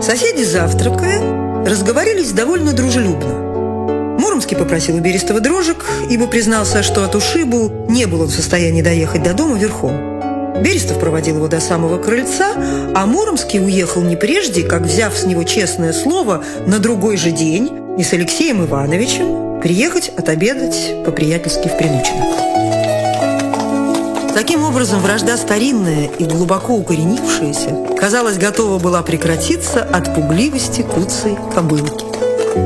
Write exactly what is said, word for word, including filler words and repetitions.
Соседи, завтракая, разговорились довольно дружелюбно. Муромский попросил у Берестова дрожек, ибо признался, что от ушибу не был он в состоянии доехать до дома верхом. Берестов проводил его до самого крыльца, а Муромский уехал не прежде, как, взяв с него честное слово, на другой же день и с Алексеем Ивановичем приехать отобедать по-приятельски в Прилучино. Таким образом, вражда старинная и глубоко укоренившаяся, казалось, готова была прекратиться от пугливости куцей кобылки.